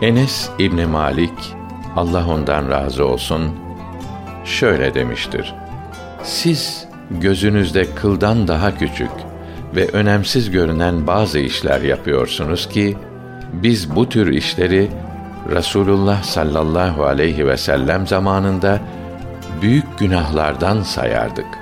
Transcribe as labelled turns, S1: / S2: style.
S1: Enes İbni Malik, Allah ondan razı olsun, şöyle demiştir: Siz gözünüzde kıldan daha küçük ve önemsiz görünen bazı işler yapıyorsunuz ki, biz bu tür işleri Resulullah sallallahu aleyhi ve sellem zamanında büyük günahlardan sayardık.